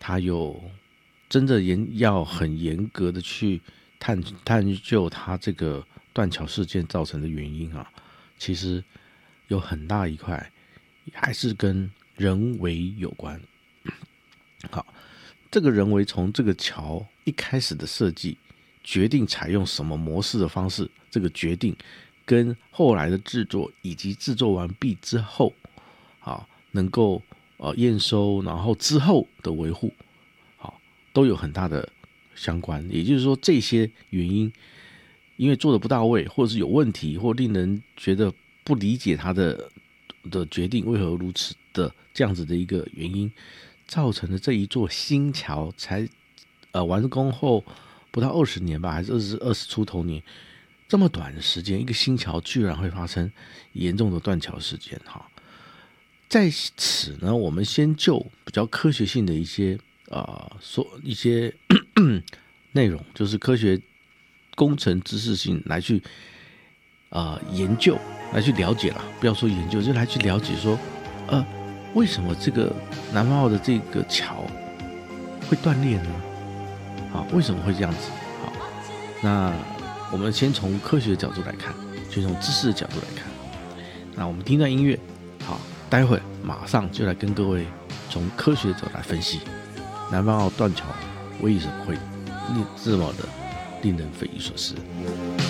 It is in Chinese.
它有真的要很严格的去探究它这个断桥事件造成的原因啊，其实有很大一块还是跟人为有关。好，这个人为从这个桥一开始的设计，决定采用什么模式的方式，这个决定跟后来的制作以及制作完毕之后，好能够验收，然后之后的维护，好都有很大的相关。也就是说，这些原因因为做的不到位，或者是有问题，或令人觉得不理解他的决定为何如此的这样子的一个原因，造成了这一座新桥才完工后不到20年吧，还是20出头年，这么短的时间，一个新桥居然会发生严重的断桥事件哈。在此呢，我们先就比较科学性的一些一些内容，就是科学工程知识性来去研究，来去了解啦，不要说研究，就来去了解说为什么这个南方澳的这个桥会断裂呢？好，为什么会这样子？好，那我们先从科学的角度来看，先从知识的角度来看。那我们听段音乐，好，待会马上就来跟各位从科学的角度来分析南方澳断桥为什么会这么的令人匪夷所思。